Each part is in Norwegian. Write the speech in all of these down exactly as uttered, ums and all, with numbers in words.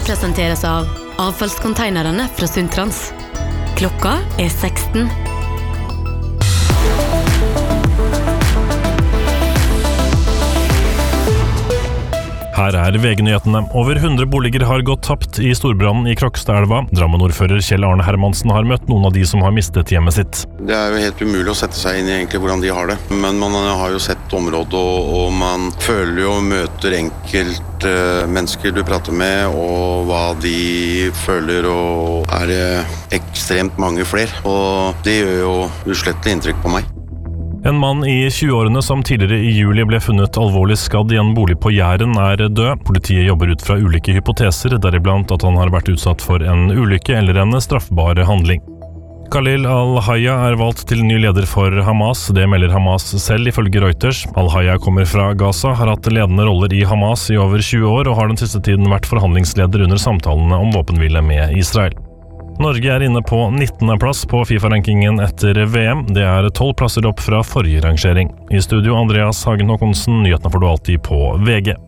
presenteres av avfallskonteinerne fra Sundtrans. Klokka er seksten. Her er V G-nyhetene. Over hundre boliger har gått tapt i storbrannen i Krokstadelva. Drammen-ordfører Kjell Arne Hermansen har møtt noen av de som har mistet hjemmet sitt. Det er jo helt umulig å sette seg inn i egentlig hvordan de har det. Men man har jo sett området, og, og man føler jo og møter enkelt uh, mennesker du prater med, og hva de føler, og er det ekstremt mange flere. Og det gjør jo uslettelig inntrykk på meg. En mann i tjueårene som tidligere i juli ble funnet alvorlig skadd i en bolig på Jæren er død. Politiet jobber ut fra ulike hypoteser, deriblant at han har vært utsatt for en ulykke eller en straffbar handling. Khalil al-Hayya er valgt til ny leder for Hamas. Det melder Hamas selv ifølge Reuters. Al-Hayya kommer fra Gaza, har hatt ledende roller i Hamas i over tjue år og har den siste tiden vært forhandlingsleder under samtalene om våpenhvile med Israel. Norge er inne på nittende plass på FIFA-rankingen etter V M. Det er tolv plasser opp fra forrige rangering. I studio Andreas Hagen Håkonsen, nyhetene får du alltid på V G.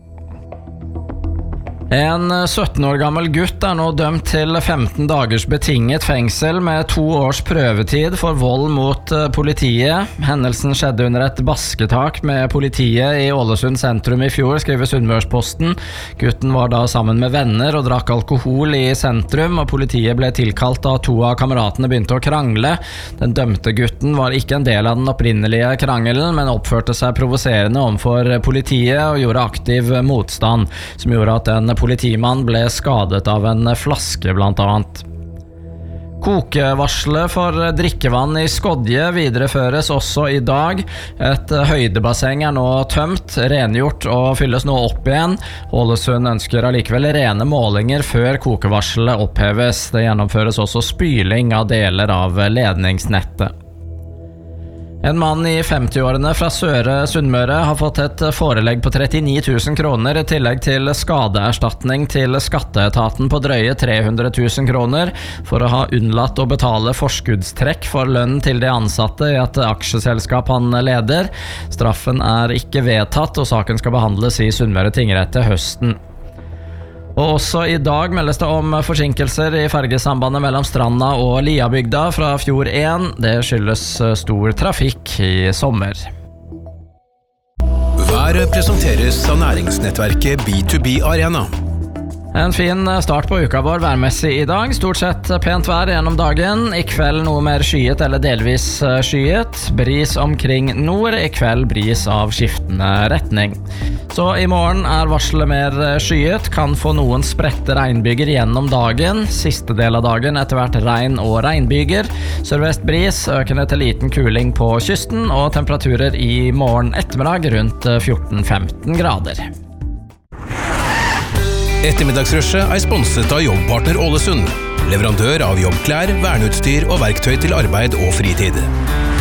En sytten år gammel gutt er nå dømt til femten dagers betinget fengsel med to års prøvetid for vold mot politiet. Hendelsen skjedde under et basketak med politiet i Ålesund sentrum i fjor, skriver Sunnmørsposten. Gutten var da sammen med venner og drakk alkohol i sentrum, og politiet ble tilkalt da to av kameratene begynte å krangle. Den dømte gutten var ikke en del av den opprinnelige krangelen, men oppførte seg provoserende overfor politiet og gjorde aktiv motstand, som gjorde at en politimann ble skadet av en flaske blant annet. Kokevarselet for drikkevann i Skodje videreføres også i dag. Et høydebasseng er nå tømt, rengjort og fylles nå opp igjen. Ålesund ønsker allikevel rene målinger før kokevarselet oppheves. Det gjennomføres også spyling av deler av ledningsnettet. En mann i femtiårene fra Søre Sunnmøre har fått et forelegg på trettini tusen kroner i tillegg til skadeerstatning til skatteetaten på drøye tre hundre tusen kroner for å ha unnlatt å betale forskuddstrekk for lønn til de ansatte i et aksjeselskap han leder. Straffen er ikke vedtatt, og saken skal behandles i Sunnmøre tingrett til høsten. Og også i dag meldes det om forsinkelser i fergesambandet mellom Stranda og Liabygda fra Fjord én. Det skyldes stor trafikk i sommer. Været presenteres av næringsnettverket B to B Arena. En fin start på uka vår værmessig i dag. Stort sett pent vær gjennom dagen. I kveld noe mer skyet eller delvis skyet. Bris omkring nord. I kveld bris av skiftende retning. Så i morgen er varselet mer skyet. Kan få noen spredte regnbyger gjennom dagen. Siste del av dagen etter hvert regn og regnbyger. Sørvest bris, økende til liten kuling på kysten, og temperaturer i morgen ettermiddag rundt fjorten til femten grader. Ettermiddagsrushet er sponset av Jobbpartner Ålesund, leverandør av jobbklær, verneutstyr og verktøy til arbeid og fritid.